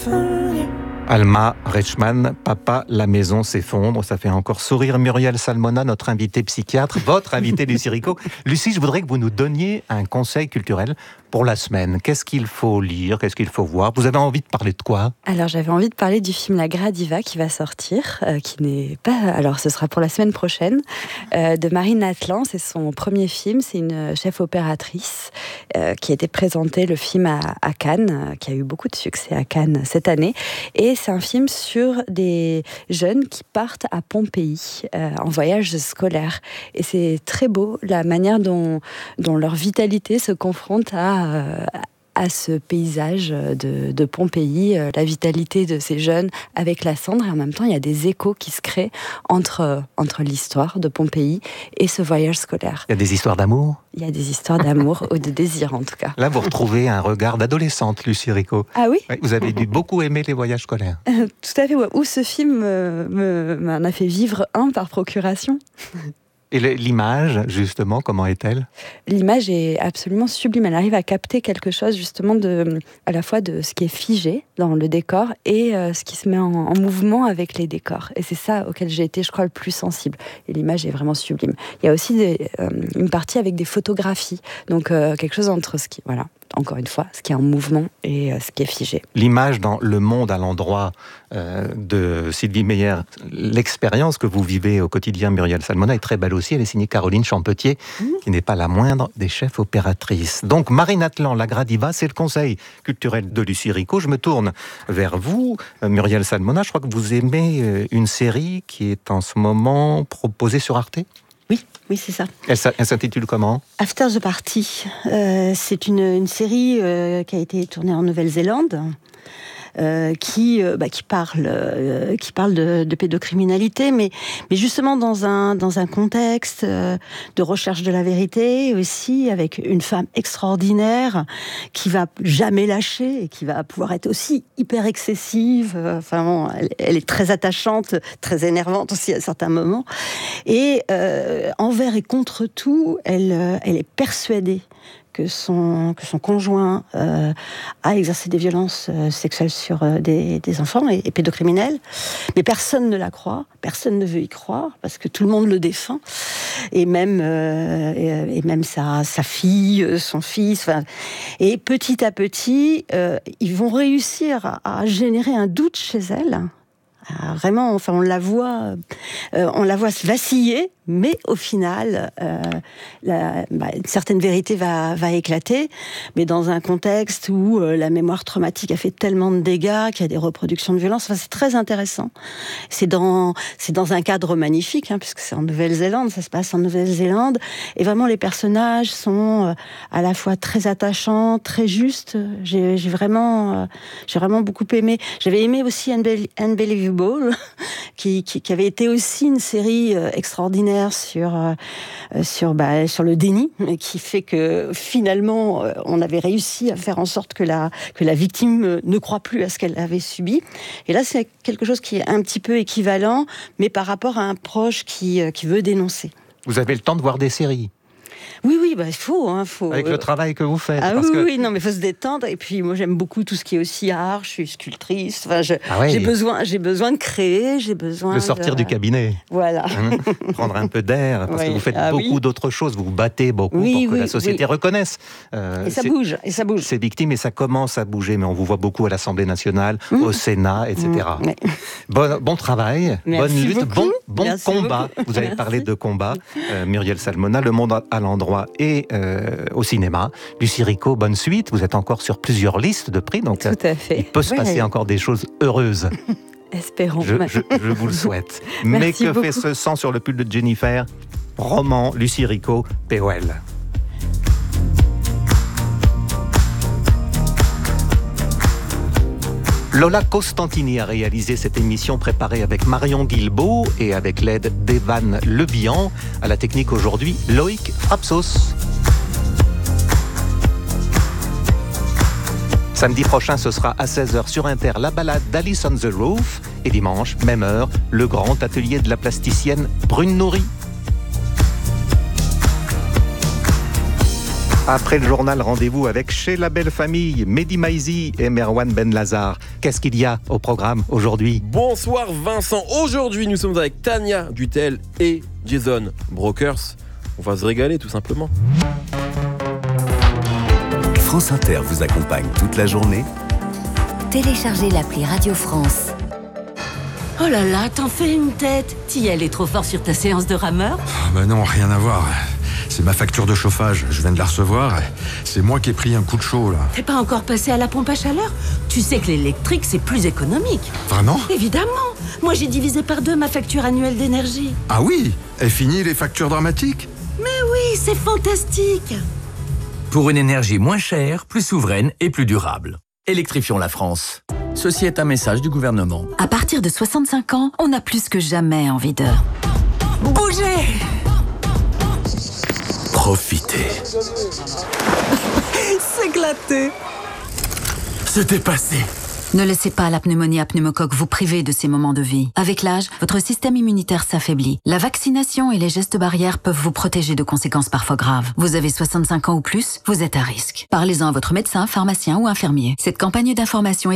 Alma Reichmann, Papa, la maison s'effondre. Ça fait encore sourire Muriel Salmona, notre invitée psychiatre, votre invitée Lucie Rico. Lucie, je voudrais que vous nous donniez un conseil culturel pour la semaine. Qu'est-ce qu'il faut lire? Qu'est-ce qu'il faut voir? Vous avez envie de parler de quoi? Alors, j'avais envie de parler du film La Gradiva qui va sortir, qui n'est pas... Alors, ce sera pour la semaine prochaine, de Marine Atlan. C'est son premier film. C'est une chef opératrice qui a été présentée, le film, à Cannes, qui a eu beaucoup de succès à Cannes cette année. Et c'est un film sur des jeunes qui partent à Pompéi en voyage scolaire. Et c'est très beau, la manière dont leur vitalité se confronte à ce paysage de Pompéi, la vitalité de ces jeunes avec la cendre, et en même temps il y a des échos qui se créent entre l'histoire de Pompéi et ce voyage scolaire. Il y a des histoires d'amour? Il y a des histoires d'amour, ou de désir en tout cas. Là vous retrouvez un regard d'adolescente, Lucie Rico. Ah oui, vous avez dû beaucoup aimer les voyages scolaires. Tout à fait, ouais. Où ce film m'en a fait vivre un par procuration. Et l'image, justement, comment est-elle? L'image est absolument sublime. Elle arrive à capter quelque chose, justement, à la fois de ce qui est figé dans le décor et ce qui se met en mouvement avec les décors. Et c'est ça auquel j'ai été, je crois, le plus sensible. Et l'image est vraiment sublime. Il y a aussi une partie avec des photographies. Donc, quelque chose entre ce qui... Voilà. Encore une fois, ce qui est en mouvement et ce qui est figé. L'image dans Le Monde à l'endroit de Sylvie Meyer, l'expérience que vous vivez au quotidien, Muriel Salmona, est très belle aussi. Elle est signée Caroline Champetier, qui n'est pas la moindre des chefs opératrices. Donc Marine Atlan, La Gradiva, c'est le conseil culturel de Lucie Rico. Je me tourne vers vous, Muriel Salmona. Je crois que vous aimez une série qui est en ce moment proposée sur Arte. Oui, c'est ça. Elle s'intitule comment? After the Party. C'est une série qui a été tournée en Nouvelle-Zélande. Qui parle de pédocriminalité, mais justement dans un contexte de recherche de la vérité aussi, avec une femme extraordinaire qui va jamais lâcher et qui va pouvoir être aussi hyper excessive. Elle est très attachante, très énervante aussi à certains moments. Et envers et contre tout, elle est persuadée que son conjoint a exercé des violences sexuelles sur des enfants et pédocriminels. Mais personne ne la croit, personne ne veut y croire, parce que tout le monde le défend. Et même sa fille, son fils. Et petit à petit, ils vont réussir à générer un doute chez elle. Vraiment, on la voit se vaciller, mais au final, une certaine vérité va éclater, mais dans un contexte où la mémoire traumatique a fait tellement de dégâts qu'il y a des reproductions de violence. C'est très intéressant. C'est dans un cadre magnifique, puisque c'est en Nouvelle-Zélande, ça se passe en Nouvelle-Zélande, et vraiment les personnages sont à la fois très attachants, très justes. J'ai vraiment beaucoup aimé. J'avais aimé aussi Unbelievable, qui avait été aussi une série extraordinaire sur le déni, qui fait que finalement on avait réussi à faire en sorte que la victime ne croit plus à ce qu'elle avait subi. Et là c'est quelque chose qui est un petit peu équivalent, mais par rapport à un proche qui veut dénoncer. Vous avez le temps de voir des séries? Oui, il faut. Avec le travail que vous faites. Oui, non, mais il faut se détendre. Et puis, moi, j'aime beaucoup tout ce qui est aussi art. Je suis sculptrice. J'ai besoin de créer. J'ai besoin de sortir du cabinet. Voilà. Prendre un peu d'air, parce que vous faites beaucoup d'autres choses. Vous vous battez beaucoup pour que la société reconnaisse. Et ça bouge. Ces victimes, et ça commence à bouger. Mais on vous voit beaucoup à l'Assemblée nationale, au Sénat, etc. Bon travail, bonne lutte, bon combat. Vous avez parlé de combat, Muriel Salmona. Le Monde à l'endroit et au cinéma. Lucie Rico, bonne suite. Vous êtes encore sur plusieurs listes de prix, donc tout à fait. Il peut se passer encore des choses heureuses. Espérons. Je vous le souhaite. Mais que fait ce sang sur le pull de Jennifer? Roman, Lucie Rico, POL. Lola Costantini a réalisé cette émission préparée avec Marion Guilbault et avec l'aide d'Evan Lebihan. À la technique aujourd'hui, Loïc Frapsos. Samedi prochain, ce sera à 16h sur Inter, la balade d'Alice on the Roof. Et dimanche, même heure, le grand atelier de la plasticienne Brune Nourry. Après le journal, rendez-vous avec Chez la Belle Famille, Mehdi Maizi et Merwan Benlazar. Qu'est-ce qu'il y a au programme aujourd'hui? Bonsoir Vincent, aujourd'hui nous sommes avec Tania Dutel et Jason Brokers. On va se régaler tout simplement. France Inter vous accompagne toute la journée. Téléchargez l'appli Radio France. Oh là là, t'en fais une tête. T'y allais trop fort sur ta séance de rameur? Bah non, rien à voir. C'est ma facture de chauffage, je viens de la recevoir. C'est moi qui ai pris un coup de chaud, là. T'es pas encore passé à la pompe à chaleur? Tu sais que l'électrique, c'est plus économique. Vraiment? Évidemment. Moi, j'ai divisé par 2 ma facture annuelle d'énergie. Ah oui? Est fini les factures dramatiques? Mais oui, c'est fantastique. Pour une énergie moins chère, plus souveraine et plus durable. Électrifions la France. Ceci est un message du gouvernement. À partir de 65 ans, on a plus que jamais envie de bouger. Profitez. S'éclater. Se dépasser. Ne laissez pas la pneumonie à pneumocoque vous priver de ces moments de vie. Avec l'âge, votre système immunitaire s'affaiblit. La vaccination et les gestes barrières peuvent vous protéger de conséquences parfois graves. Vous avez 65 ans ou plus, vous êtes à risque. Parlez-en à votre médecin, pharmacien ou infirmier. Cette campagne d'information est